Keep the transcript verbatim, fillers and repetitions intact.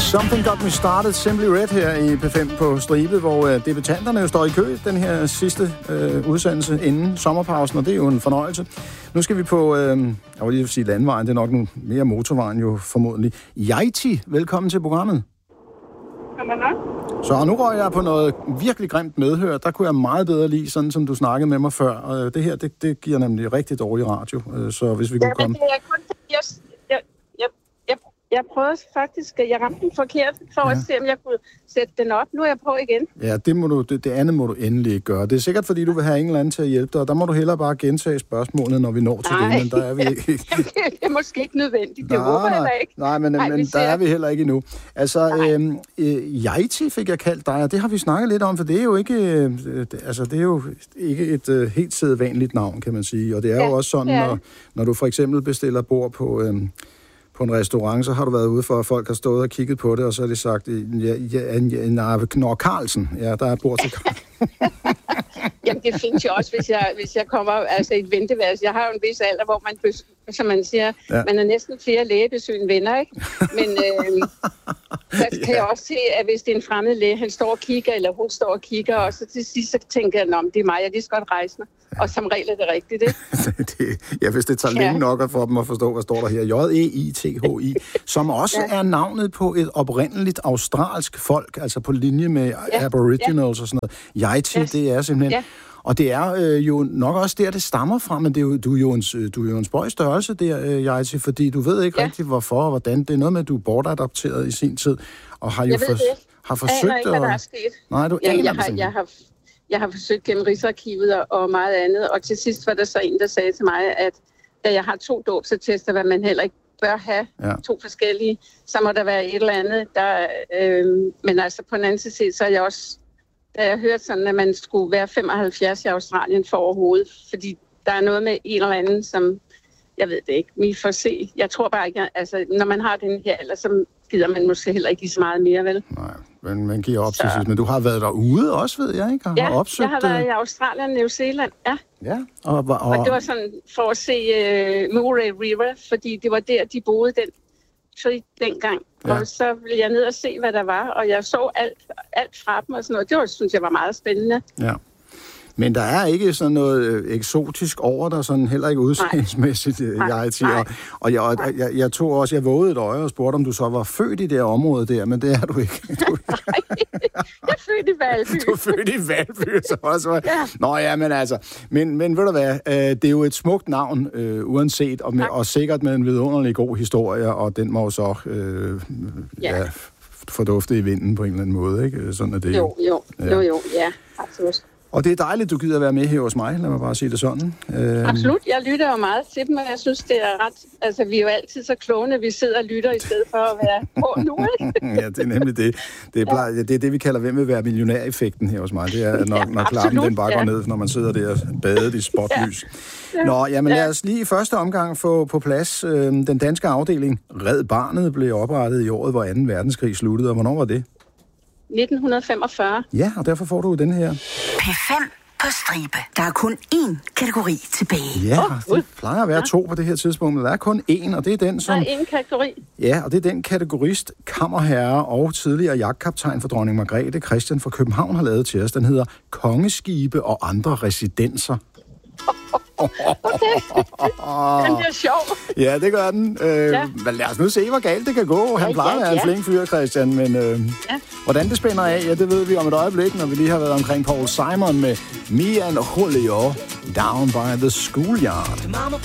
Something Got Me Started, Simply Red her i P fem på Stribe, hvor øh, debutanterne jo står i kø den her sidste øh, udsendelse inden sommerpausen, og det er jo en fornøjelse. Nu skal vi på, øh, jeg vil lige sige landvejen, det er nok nu mere motorvejen jo formodentlig. Yajti, velkommen til programmet. Så nu går jeg på noget virkelig grimt medhør. Der kunne jeg meget bedre lide, sådan som du snakkede med mig før. Og det her, det, det giver nemlig rigtig dårlig radio, så hvis vi kunne komme... Ja, men det er kun... Jeg, jeg, jeg, jeg, jeg prøvede faktisk... Jeg ramte den forkert for ja. at se, om jeg kunne sætte den op. Nu er jeg på igen. Ja, det, må du, det, det andet må du endelig ikke gøre. Det er sikkert, fordi du vil have en eller anden til at hjælpe dig, og der må du hellere bare gentage spørgsmålet, når vi når til nej. det, men der er vi ikke... det er måske ikke nødvendigt, det nej, håber jeg da ikke. Nej, men, nej, men der er vi heller ikke endnu. Altså, øhm, øh, Yajti fik jeg kaldt dig, og det har vi snakket lidt om, for det er jo ikke, øh, altså, det er jo ikke et øh, helt sædvanligt navn, kan man sige, og det er ja, jo også sådan, når, når du for eksempel bestiller bord på... Øh, på en restaurant, så har du været ude for, at folk har stået og kigget på det, og så har de sagt, ja, ja, ja, Knorr Carlsen. Ja, der er bord til Carlsen. Jamen, det findes jo også, hvis jeg, hvis jeg kommer altså i et venteværelse. Jeg har jo en vis alder, hvor man, som man siger, ja. man er næsten flere lægebesøg end venner, ikke? Men øh, der kan ja. jeg også se, at hvis det er en fremmed læge, han står og kigger, eller hun står og kigger, og så til sidst så tænker jeg, det er mig, jeg lige skal godt rejse mig. Ja. Og som regel er det rigtigt, ikke? det, ja, hvis det tager ja. længe nok for dem at forstå, hvad står der her. J E I T H I, som også ja. er navnet på et oprindeligt australsk folk, altså på linje med ja. aboriginals ja. og sådan noget. Yajti, yes. det er simpelthen... Ja. Og det er øh, jo nok også der, det stammer fra, men det er jo, du, er jo en, du er jo en spøj størrelse der, øh, Yajti, fordi du ved ikke ja. rigtig, hvorfor og hvordan. Det er noget med, at du er bortadopteret i sin tid, og har jo jeg ved for, det. har forsøgt... Jeg ikke, hvad der er sket. Nej, du ja, aner jeg, har, jeg, har, jeg har forsøgt gennem Rigsarkivet og, og meget andet, og til sidst var der så en, der sagde til mig, at da jeg har to dåbsattester, hvad man heller ikke bør have, ja. to forskellige, så må der være et eller andet, der... Øh, men altså på den anden side, så er jeg også... Da jeg hørte sådan, at man skulle være femoghalvfjerds i Australien for overhovedet, fordi der er noget med en eller anden, som, jeg ved det ikke, vi får se. Jeg tror bare ikke, altså når man har den her alder, så gider man måske heller ikke give så meget mere, vel? Nej, men man giver op til sidst. Men du har været derude også, ved jeg, ikke? Har ja, opsøgt, jeg har været i Australien og New Zealand, ja. Ja, og, og, og det var sådan for at se uh, Murray River, fordi det var der, de boede den dengang. Ja. Og så ville jeg ned og se, hvad der var, og jeg så alt, alt fra dem og sådan noget. Det var, synes jeg var meget spændende. Ja. Men der er ikke sådan noget øh, eksotisk over der, sådan heller ikke udseendsmæssigt, Yajti. Og, og, jeg, og jeg, jeg tog også, jeg vågede et øje og spurgte, om du så var født i det område der, men det er du ikke. Du... Nej, jeg er født i Valby. Du er født i Valby, så også var... Ja. Nå ja, men altså, men, men ved du hvad, øh, det er jo et smukt navn, øh, uanset, og, med, og sikkert med en vidunderlig god historie, og den må jo så øh, ja. Ja, fordufte i vinden på en eller anden måde, ikke? Sådan er det jo. Jo, jo, ja. jo, jo, ja, absolut. Og det er dejligt, du gider være med her hos mig, lad mig bare sige det sådan. Øhm. Absolut, jeg lytter jo meget til dem, og jeg synes, det er ret... Altså, vi er jo altid så kloge, at vi sidder og lytter, i stedet for at være på nu, ikke? Ja, det er nemlig det. Det er, plejer, det er det, vi kalder, hvem vil være millionær-effekten her hos mig. Det er, når, ja, når klappen den bare går ja. ned, når man sidder der badet i spotlys. Ja. Nå, jamen lad os lige i første omgang få på plads øh, den danske afdeling. Red Barnet blev oprettet i året, hvor anden verdenskrig sluttede, og hvornår var det? nitten femogfyrre. Ja, og derfor får du den her. P fem på stribe. Der er kun én kategori tilbage. Ja, det plejer at være to på det her tidspunkt, men der er kun én, og det er den, som... Der er én kategori. Ja, og det er den kategorist, kammerherre og tidligere jagtkaptajn for dronning Margrethe, Christian fra København, har lavet til os. Den hedder Kongeskibe og andre residenser. Okay, den bliver sjov. Ja, det gør den. Øh, ja. Men lad os nu se, hvor galt det kan gå. Han plejer at være en flink fyr, Christian, men øh, ja. hvordan det spænder af, ja, det ved vi om et øjeblik, når vi lige har været omkring Paul Simon med Me and Julio, Down by the Schoolyard. Mama